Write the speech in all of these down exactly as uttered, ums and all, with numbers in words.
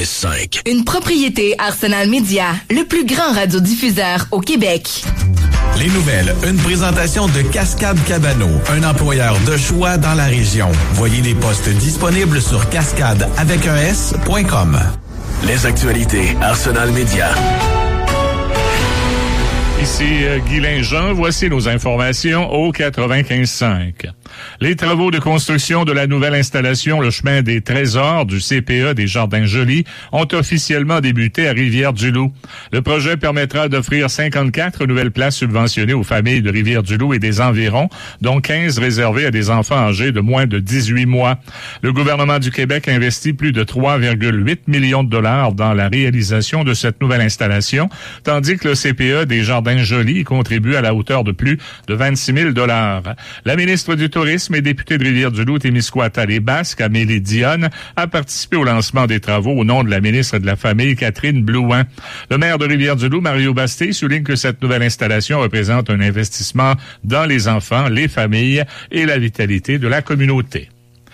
cinq. Une propriété Arsenal Media, le plus grand radiodiffuseur au Québec. Les nouvelles, une présentation de Cascade Cabano, un employeur de choix dans la région. Voyez les postes disponibles sur cascade avec un S point com. Les actualités Arsenal Media. Ici euh, Guy Linjean, voici nos informations au quatre-vingt-quinze cinq. Les travaux de construction de la nouvelle installation Le Chemin des Trésors du C P E des Jardins-Joly ont officiellement débuté à Rivière-du-Loup. Le projet permettra d'offrir cinquante-quatre nouvelles places subventionnées aux familles de Rivière-du-Loup et des environs, dont quinze réservées à des enfants âgés de moins de dix-huit mois. Le gouvernement du Québec investit plus de trois virgule huit millions de dollars dans la réalisation de cette nouvelle installation, tandis que le C P E des Jardins-Joly contribue à la hauteur de plus de vingt-six mille dollars. La ministre du Tourisme et députée de Rivière-du-Loup, Témiscouata-les-Basques, Amélie Dionne, a participé au lancement des travaux au nom de la ministre de la Famille, Catherine Blouin. Le maire de Rivière-du-Loup, Mario Bastey, souligne que cette nouvelle installation représente un investissement dans les enfants, les familles et la vitalité de la communauté.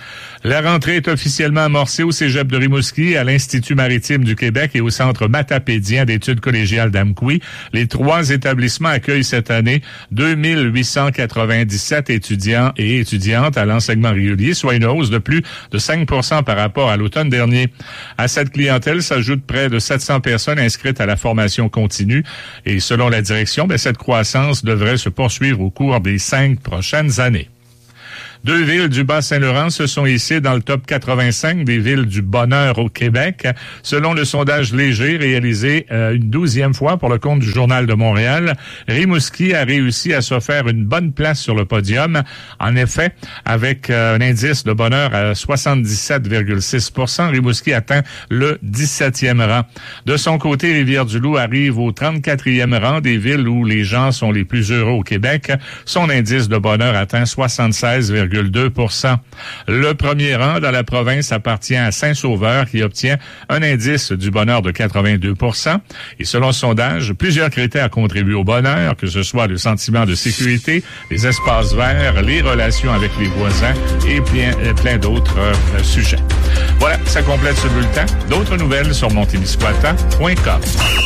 La rentrée est officiellement amorcée au Cégep de Rimouski, à l'Institut maritime du Québec et au Centre matapédien d'études collégiales d'Amqui. Les trois établissements accueillent cette année deux mille huit cent quatre-vingt-dix-sept étudiants et étudiantes à l'enseignement régulier, soit une hausse de plus de cinq pour cent par rapport à l'automne dernier. À cette clientèle s'ajoutent près de sept cents personnes inscrites à la formation continue et selon la direction, bien, cette croissance devrait se poursuivre au cours des cinq prochaines années. Deux villes du Bas-Saint-Laurent se sont hissées dans le top quatre-vingt-cinq des villes du bonheur au Québec. Selon le sondage léger réalisé euh, une douzième fois pour le compte du Journal de Montréal, Rimouski a réussi à se faire une bonne place sur le podium. En effet, avec euh, un indice de bonheur à soixante-dix-sept virgule six pour cent, Rimouski atteint le dix-septième rang. De son côté, Rivière-du-Loup arrive au trente-quatrième rang des villes où les gens sont les plus heureux au Québec. Son indice de bonheur atteint soixante-seize virgule deux pour cent. Le premier rang dans la province appartient à Saint-Sauveur qui obtient un indice du bonheur de quatre-vingt-deux pour cent. Et selon le sondage, plusieurs critères contribuent au bonheur, que ce soit le sentiment de sécurité, les espaces verts, les relations avec les voisins et plein, plein d'autres euh, sujets. Voilà, ça complète ce bulletin. D'autres nouvelles sur mon témiscouata point com.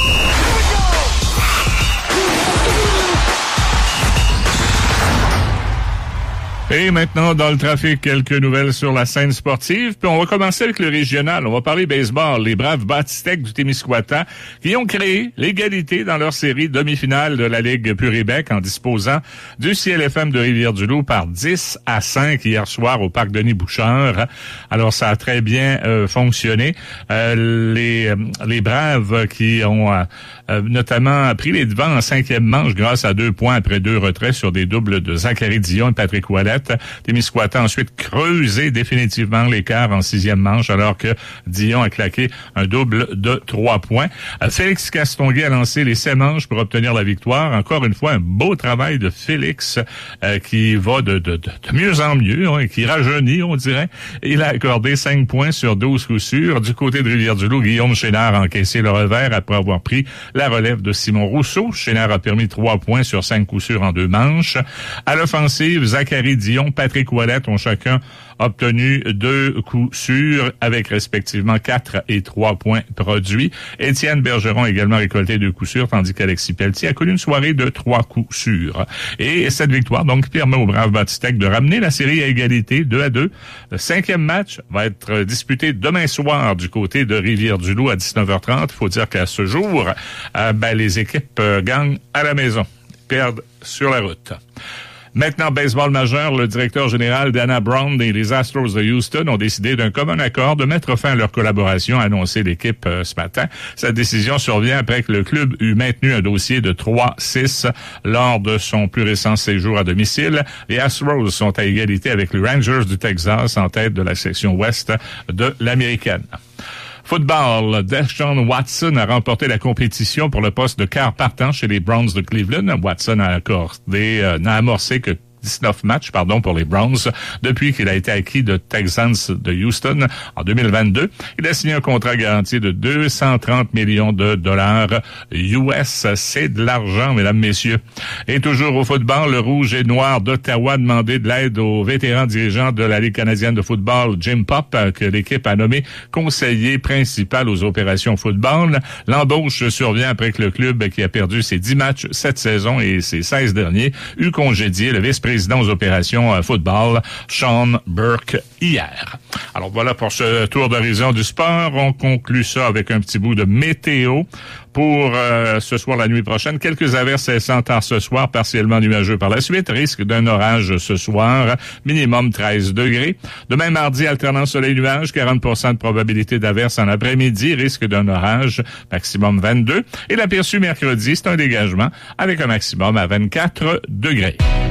Et maintenant, dans le trafic, quelques nouvelles sur la scène sportive. Puis on va commencer avec le régional. On va parler baseball. Les braves Bâtistec du Témiscouata qui ont créé l'égalité dans leur série demi-finale de la Ligue Puribec en disposant du C L F M de Rivière-du-Loup par dix à cinq hier soir au Parc Denis-Bouchard. Alors, ça a très bien euh, fonctionné. Euh, les, les braves qui ont euh, notamment pris les devants en cinquième manche grâce à deux points après deux retraits sur des doubles de Zachary Dion et Patrick Ouellet. Témiscouata a ensuite creusé définitivement l'écart en sixième manche alors que Dion a claqué un double de trois points. Félix Castonguay a lancé les sept manches pour obtenir la victoire. Encore une fois, un beau travail de Félix euh, qui va de, de, de, de mieux en mieux, hein, qui rajeunit, on dirait. Il a accordé cinq points sur douze coups sûrs. Du côté de Rivière-du-Loup, Guillaume Chénard a encaissé le revers après avoir pris la relève de Simon Rousseau. Chénard a permis trois points sur cinq coups sûrs en deux manches. À l'offensive, Zachary Dion, Patrick Ouellet ont chacun obtenu deux coups sûrs avec respectivement quatre et trois points produits. Étienne Bergeron a également récolté deux coups sûrs, tandis qu'Alexis Pelletier a connu une soirée de trois coups sûrs. Et cette victoire, donc, permet aux Braves Bâtistec de ramener la série à égalité, deux à deux. Le cinquième match va être disputé demain soir du côté de Rivière-du-Loup à dix-neuf heures trente. Il faut dire qu'à ce jour, euh, ben, les équipes euh, gagnent à la maison, perdent sur la route. Maintenant, baseball majeur, le directeur général Dana Brown et les Astros de Houston ont décidé d'un commun accord de mettre fin à leur collaboration, a annoncé l'équipe euh, ce matin. Cette décision survient après que le club eut maintenu un dossier de trois six lors de son plus récent séjour à domicile. Les Astros sont à égalité avec les Rangers du Texas en tête de la section ouest de l'Américaine. Football, Deshaun Watson a remporté la compétition pour le poste de quart partant chez les Browns de Cleveland. Watson a accordé, euh, n'a amorcé que dix-neuf matchs, pardon, pour les Browns depuis qu'il a été acquis de Texans de Houston en deux mille vingt-deux. Il a signé un contrat garanti de deux cent trente millions de dollars U S. C'est de l'argent, mesdames, messieurs. Et toujours au football, le Rouge et Noir d'Ottawa a demandé de l'aide au vétéran dirigeant de la Ligue canadienne de football, Jim Popp, que l'équipe a nommé conseiller principal aux opérations football. L'embauche survient après que le club, qui a perdu ses dix matchs cette saison et ses seize derniers, eut congédié le vice-président aux opérations football, Sean Burke, hier. Alors voilà pour ce tour d'horizon du sport. On conclut ça avec un petit bout de météo. Pour euh, ce soir, la nuit prochaine, quelques averses cessantes tard ce soir, partiellement nuageux par la suite. Risque d'un orage ce soir, minimum treize degrés. Demain, mardi, alternant soleil-nuage, quarante pour cent de probabilité d'averse en après-midi. Risque d'un orage, maximum vingt-deux. Et l'aperçu mercredi, c'est un dégagement avec un maximum à vingt-quatre degrés.